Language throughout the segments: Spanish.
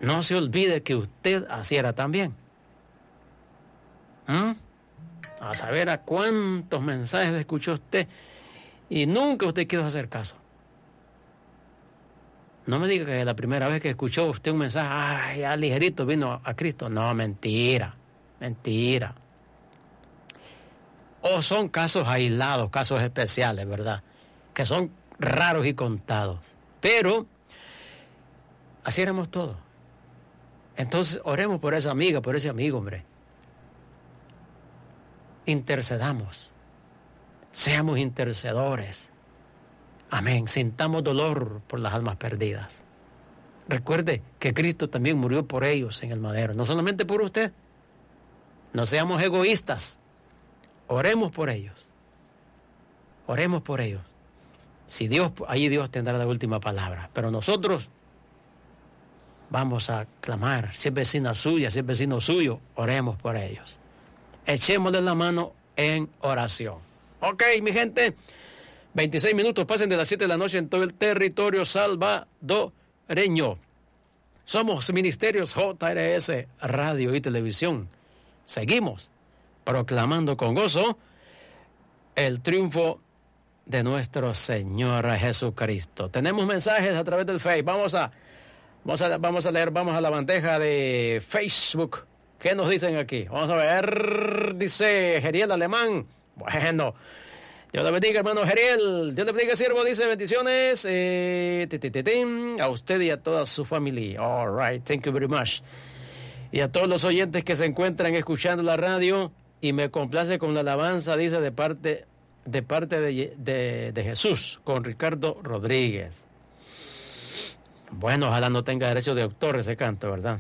No se olvide que usted así era también. A saber a cuántos mensajes escuchó usted y nunca usted quiso hacer caso. No me diga que la primera vez que escuchó usted un mensaje, ay, ya ligerito vino a Cristo. No, mentira, mentira. O son casos aislados, casos especiales, ¿verdad? Que son raros y contados. Pero así éramos todos. Entonces oremos por esa amiga, por ese amigo, hombre. Intercedamos. Seamos intercedores. Amén. Sintamos dolor por las almas perdidas. Recuerde que Cristo también murió por ellos en el madero, no solamente por usted. No seamos egoístas. Oremos por ellos. Oremos por ellos. Si Dios, ahí Dios tendrá la última palabra. Pero nosotros vamos a clamar. Si es vecina suya, si es vecino suyo, oremos por ellos. Echémosle la mano en oración. Ok, mi gente. 26 minutos pasen de las 7 de la noche en todo el territorio salvadoreño. Somos Ministerios JRS Radio y Televisión. Seguimos proclamando con gozo el triunfo de nuestro Señor Jesucristo. Tenemos mensajes a través del Facebook. Vamos a leer, vamos a la bandeja de Facebook. ¿Qué nos dicen aquí? Vamos a ver. Dice Geriel Alemán. Bueno, Dios le bendiga, hermano Geriel. Dios le bendiga, siervo. Dice bendiciones a usted y a toda su familia. All right, thank you very much. Y a todos los oyentes que se encuentran escuchando la radio. Y me complace con la alabanza, dice, de parte de Jesús, con Ricardo Rodríguez. Bueno, ojalá no tenga derecho de autor ese canto, ¿verdad?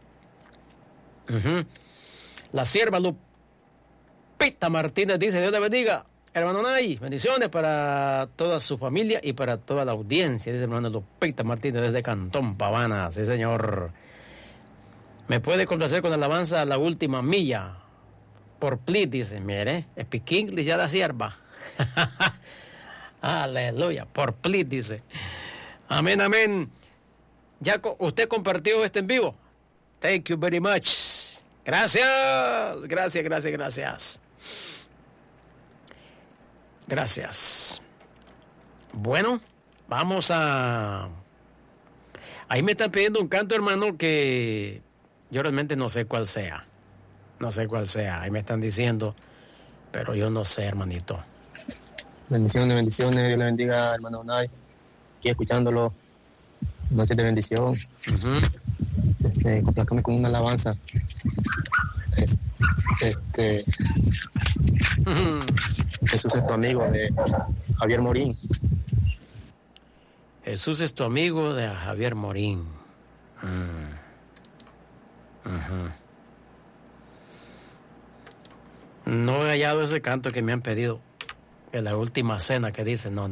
La sierva Lupita Martínez dice, Dios le bendiga, hermano Nay, bendiciones para toda su familia y para toda la audiencia, dice hermano Lupita Martínez desde Cantón Pavana. Sí, señor. Me puede complacer con la alabanza La Última Milla. Por please, dice, mire, speak English ya la sierva. Aleluya, por please, dice. Amén, amén. Ya usted compartió este en vivo. Thank you very much. Gracias, gracias. Gracias. Bueno, vamos a... Ahí me están pidiendo un canto, hermano, que yo realmente no sé cuál sea. Ahí me están diciendo, pero yo no sé, hermanito. Bendiciones, Dios le bendiga, hermano Nay. Aquí escuchándolo, noche de bendición. Complázcame con una alabanza. Jesús es tu amigo, de Javier Morín. Jesús es tu amigo, de Javier Morín. No he hallado ese canto que me han pedido en la última cena que dice no.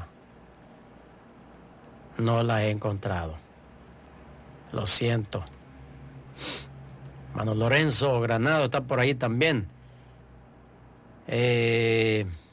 No la he encontrado. Lo siento. Hermano Lorenzo Granado está por ahí también.